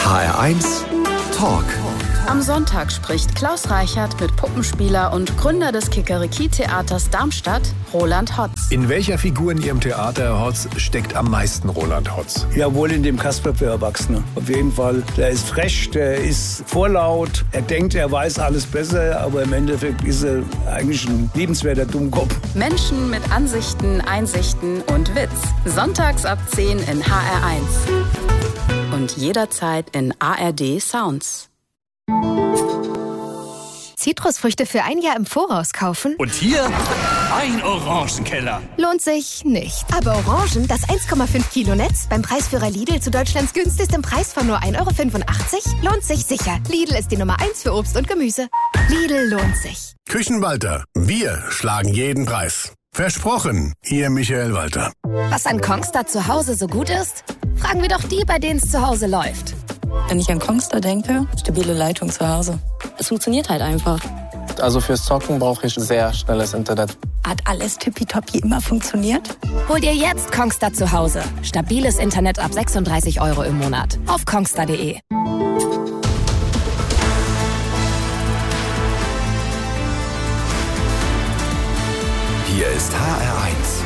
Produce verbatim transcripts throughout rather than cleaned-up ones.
H R eins Talk. Am Sonntag spricht Klaus Reichert mit Puppenspieler und Gründer des Kikeriki-Theaters Darmstadt, Roland Hotz. In welcher Figur in Ihrem Theater, Herr Hotz, steckt am meisten Roland Hotz? Ja, wohl in dem Kasper für Erwachsene. Auf jeden Fall. Der ist frech, der ist vorlaut. Er denkt, er weiß alles besser, aber im Endeffekt ist er eigentlich ein liebenswerter Dummkopf. Menschen mit Ansichten, Einsichten und Witz. Sonntags ab zehn in H R eins. Und jederzeit in A R D Sounds. Zitrusfrüchte für ein Jahr im Voraus kaufen? Und hier ein Orangenkeller. Lohnt sich nicht. Aber Orangen, das eins Komma fünf Kilo Netz, beim Preisführer Lidl zu Deutschlands günstigstem Preis von nur ein Euro fünfundachtzig, lohnt sich sicher. Lidl ist die Nummer eins für Obst und Gemüse. Lidl lohnt sich. Küchenwalter, wir schlagen jeden Preis. Versprochen, Ihr Michael Walter. Was an Kongstar zu Hause so gut ist? Fragen wir doch die, bei denen es zu Hause läuft. Wenn ich an Kongstar denke, stabile Leitung zu Hause. Es funktioniert halt einfach. Also fürs Zocken brauche ich sehr schnelles Internet. Hat alles tippitoppi immer funktioniert? Hol dir jetzt Kongstar zu Hause. Stabiles Internet ab sechsunddreißig Euro im Monat. Auf kongstar punkt de. Hier ist H R eins.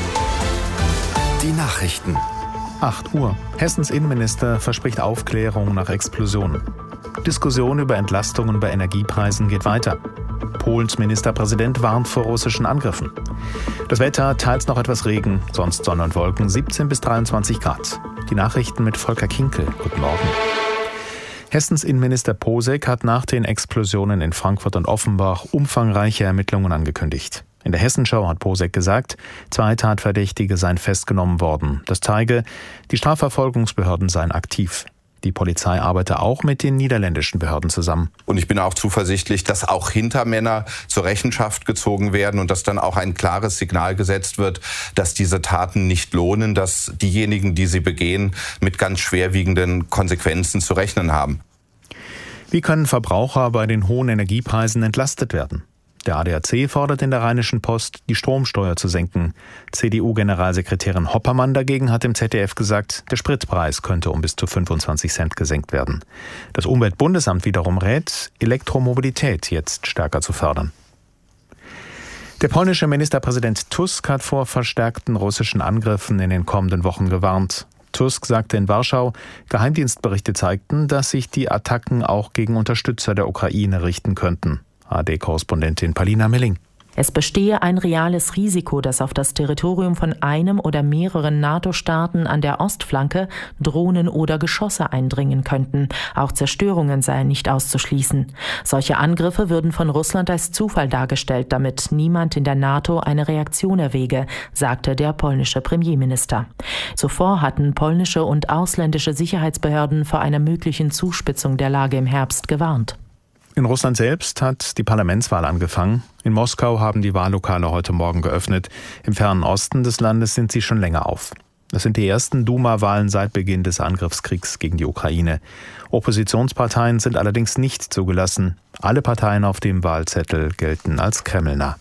Die Nachrichten. acht Uhr. Hessens Innenminister verspricht Aufklärung nach Explosion. Diskussion über Entlastungen bei Energiepreisen geht weiter. Polens Ministerpräsident warnt vor russischen Angriffen. Das Wetter, teils noch etwas Regen, sonst Sonne und Wolken, siebzehn bis dreiundzwanzig Grad. Die Nachrichten mit Volker Kinkel. Guten Morgen. Hessens Innenminister Posek hat nach den Explosionen in Frankfurt und Offenbach umfangreiche Ermittlungen angekündigt. In der Hessenschau hat Posek gesagt, zwei Tatverdächtige seien festgenommen worden. Das zeige, die Strafverfolgungsbehörden seien aktiv. Die Polizei arbeite auch mit den niederländischen Behörden zusammen. Und ich bin auch zuversichtlich, dass auch Hintermänner zur Rechenschaft gezogen werden und dass dann auch ein klares Signal gesetzt wird, dass diese Taten nicht lohnen, dass diejenigen, die sie begehen, mit ganz schwerwiegenden Konsequenzen zu rechnen haben. Wie können Verbraucher bei den hohen Energiepreisen entlastet werden? Der A D A C fordert in der Rheinischen Post, die Stromsteuer zu senken. C D U-Generalsekretärin Hoppermann dagegen hat im Z D F gesagt, der Spritpreis könnte um bis zu fünfundzwanzig Cent gesenkt werden. Das Umweltbundesamt wiederum rät, Elektromobilität jetzt stärker zu fördern. Der polnische Ministerpräsident Tusk hat vor verstärkten russischen Angriffen in den kommenden Wochen gewarnt. Tusk sagte in Warschau, Geheimdienstberichte zeigten, dass sich die Attacken auch gegen Unterstützer der Ukraine richten könnten. A R D-Korrespondentin Palina Milling. Es bestehe ein reales Risiko, dass auf das Territorium von einem oder mehreren NATO-Staaten an der Ostflanke Drohnen oder Geschosse eindringen könnten. Auch Zerstörungen seien nicht auszuschließen. Solche Angriffe würden von Russland als Zufall dargestellt, damit niemand in der NATO eine Reaktion erwäge, sagte der polnische Premierminister. Zuvor hatten polnische und ausländische Sicherheitsbehörden vor einer möglichen Zuspitzung der Lage im Herbst gewarnt. In Russland selbst hat die Parlamentswahl angefangen. In Moskau haben die Wahllokale heute Morgen geöffnet. Im fernen Osten des Landes sind sie schon länger auf. Das sind die ersten Duma-Wahlen seit Beginn des Angriffskriegs gegen die Ukraine. Oppositionsparteien sind allerdings nicht zugelassen. Alle Parteien auf dem Wahlzettel gelten als Kremlnah.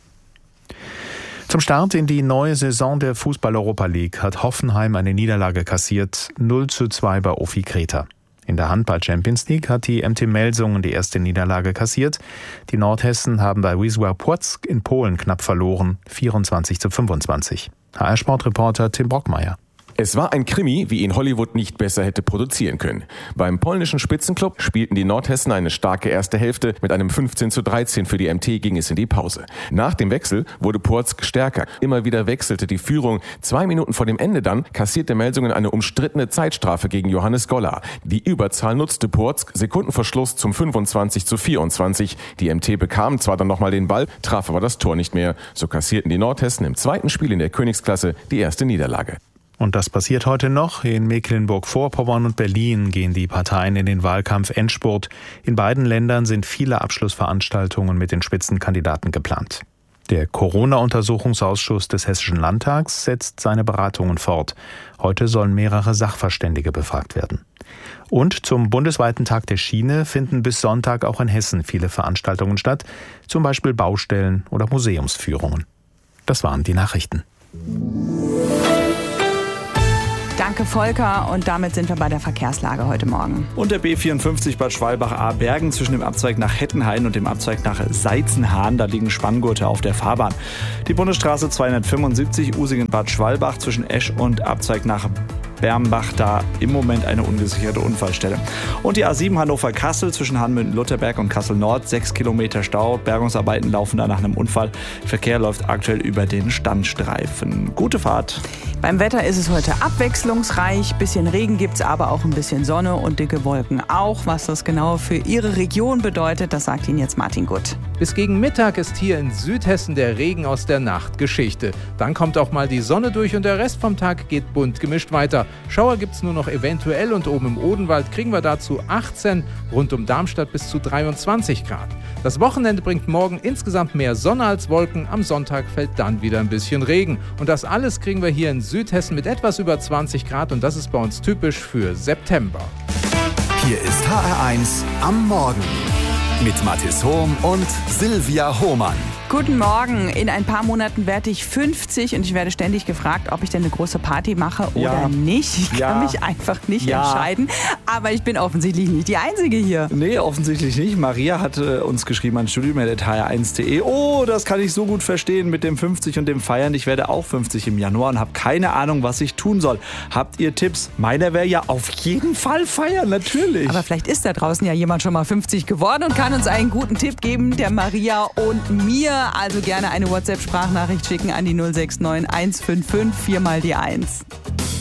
Zum Start in die neue Saison der Fußball-Europa League hat Hoffenheim eine Niederlage kassiert, null zu zwei bei O F I Kreta. In der Handball-Champions League hat die M T Melsungen die erste Niederlage kassiert. Die Nordhessen haben bei Wisła Płock in Polen knapp verloren, vierundzwanzig zu fünfundzwanzig. H R-Sportreporter Tim Brockmeier. Es war ein Krimi, wie ihn Hollywood nicht besser hätte produzieren können. Beim polnischen Spitzenclub spielten die Nordhessen eine starke erste Hälfte. Mit einem fünfzehn zu dreizehn für die M T ging es in die Pause. Nach dem Wechsel wurde Płock stärker. Immer wieder wechselte die Führung. Zwei Minuten vor dem Ende dann kassierte Melsungen eine umstrittene Zeitstrafe gegen Johannes Golla. Die Überzahl nutzte Płock, Sekunden vor Schluss zum fünfundzwanzig zu vierundzwanzig. Die M T bekam zwar dann nochmal den Ball, traf aber das Tor nicht mehr. So kassierten die Nordhessen im zweiten Spiel in der Königsklasse die erste Niederlage. Und das passiert heute noch. In Mecklenburg-Vorpommern und Berlin gehen die Parteien in den Wahlkampf Endspurt. In beiden Ländern sind viele Abschlussveranstaltungen mit den Spitzenkandidaten geplant. Der Corona-Untersuchungsausschuss des Hessischen Landtags setzt seine Beratungen fort. Heute sollen mehrere Sachverständige befragt werden. Und zum bundesweiten Tag der Schiene finden bis Sonntag auch in Hessen viele Veranstaltungen statt, zum Beispiel Baustellen oder Museumsführungen. Das waren die Nachrichten. Danke, Volker. Und damit sind wir bei der Verkehrslage heute Morgen. Und der B vierundfünfzig Bad Schwalbach-Abergen zwischen dem Abzweig nach Hettenhain und dem Abzweig nach Seizenhahn. Da liegen Spanngurte auf der Fahrbahn. Die Bundesstraße zweihundertfünfundsiebzig Usingen-Bad Schwalbach zwischen Esch und Abzweig nach Bermbach, da im Moment eine ungesicherte Unfallstelle. Und die A sieben Hannover-Kassel zwischen Hanmünden-Lutterberg und Kassel-Nord, sechs Kilometer Stau. Bergungsarbeiten laufen da nach einem Unfall. Verkehr läuft aktuell über den Standstreifen. Gute Fahrt. Beim Wetter ist es heute abwechslungsreich. Bisschen Regen gibt's, aber auch ein bisschen Sonne und dicke Wolken auch. Was das genau für Ihre Region bedeutet, das sagt Ihnen jetzt Martin Gutt. Bis gegen Mittag ist hier in Südhessen der Regen aus der Nacht Geschichte. Dann kommt auch mal die Sonne durch und der Rest vom Tag geht bunt gemischt weiter. Schauer gibt's nur noch eventuell und oben im Odenwald kriegen wir dazu achtzehn, rund um Darmstadt bis zu dreiundzwanzig Grad. Das Wochenende bringt morgen insgesamt mehr Sonne als Wolken. Am Sonntag fällt dann wieder ein bisschen Regen. Und das alles kriegen wir hier in Südhessen mit etwas über zwanzig Grad und das ist bei uns typisch für September. Hier ist H R eins am Morgen mit Mathis Hohm und Silvia Hohmann. Guten Morgen. In ein paar Monaten werde ich fünfzig und ich werde ständig gefragt, ob ich denn eine große Party mache oder ja. nicht. Ich ja. kann mich einfach nicht ja. entscheiden. Aber ich bin offensichtlich nicht die Einzige hier. Nee, offensichtlich nicht. Maria hat äh, uns geschrieben an studium at h r eins punkt de. Oh, das kann ich so gut verstehen mit dem fünfzig und dem Feiern. Ich werde auch fünfzig im Januar und habe keine Ahnung, was ich tun soll. Habt ihr Tipps? Meiner wäre ja auf jeden Fall feiern, natürlich. Aber vielleicht ist da draußen ja jemand schon mal fünfzig geworden und kann uns einen guten Tipp geben, der Maria und mir. Also gerne eine WhatsApp-Sprachnachricht schicken an die null sechs neun eins fünf fünf vier mal die eins.